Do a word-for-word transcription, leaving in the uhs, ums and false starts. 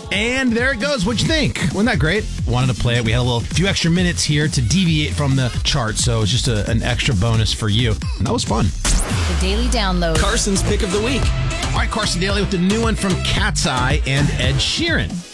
And there it goes. What'd you think? Wasn't that great? Wanted to play it. We had a little few extra minutes here to deviate from the chart, so it's just a, an extra bonus for you. And that was fun. The Daily Download. Carson's pick of the week. All right, Carson Daly with the new one from Cat's Eye and Ed Sheeran.